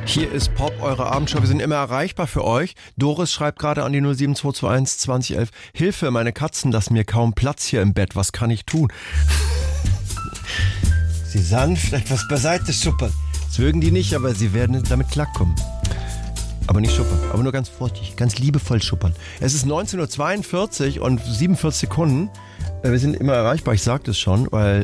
Hier ist Pop, eure Abendshow. Wir sind immer erreichbar für euch. Doris schreibt gerade an die 07221 2011. Hilfe, meine Katzen lassen mir kaum Platz hier im Bett. Was kann ich tun? Sie sanft etwas beiseite schuppern. Das mögen die nicht, aber sie werden damit klarkommen. Aber nicht schuppern, aber nur ganz vorsichtig, ganz liebevoll schuppern. Es ist 19:42 und 47 Sekunden. Wir sind immer erreichbar, ich sagte es schon, weil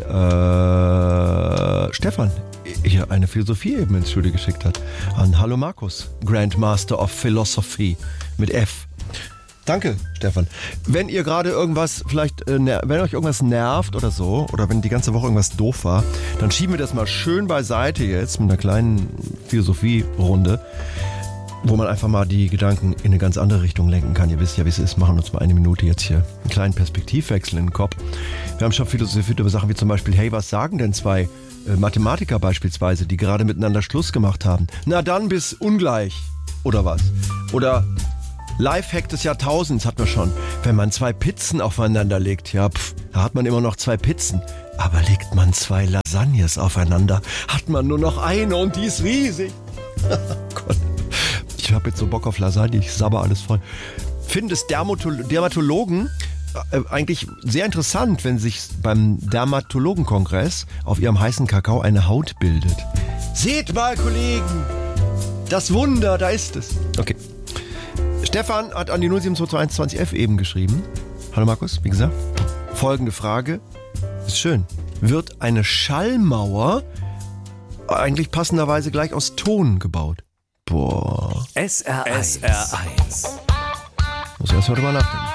Stefan hier eine Philosophie eben ins Studio geschickt hat. An Hallo Markus, Grandmaster of Philosophy mit F. Danke, Stefan. Wenn ihr gerade irgendwas, vielleicht, wenn euch irgendwas nervt oder so, oder wenn die ganze Woche irgendwas doof war, dann schieben wir das mal schön beiseite jetzt mit einer kleinen Philosophie-Runde, wo man einfach mal die Gedanken in eine ganz andere Richtung lenken kann. Ihr wisst ja, wie es ist. Machen uns mal eine Minute jetzt hier einen kleinen Perspektivwechsel in den Kopf. Wir haben schon philosophiert über Sachen wie zum Beispiel, hey, was sagen denn zwei Mathematiker beispielsweise, die gerade miteinander Schluss gemacht haben? Na dann bis ungleich. Oder was? Oder Lifehack des Jahrtausends hatten wir schon. Wenn man zwei Pizzen aufeinander legt, ja, da hat man immer noch zwei Pizzen. Aber legt man zwei Lasagnes aufeinander, hat man nur noch eine und die ist riesig. Gott. Ich habe jetzt so Bock auf Lasagne, ich sabber alles voll. Finde es Dermatologen eigentlich sehr interessant, wenn sich beim Dermatologenkongress auf ihrem heißen Kakao eine Haut bildet. Seht mal, Kollegen, das Wunder, da ist es. Okay. Stefan hat an die 07221 2011 eben geschrieben. Hallo Markus, wie gesagt, folgende Frage. Ist schön. Wird eine Schallmauer eigentlich passenderweise gleich aus Ton gebaut? Boah. SR1. Muss erst mal drüber nachdenken.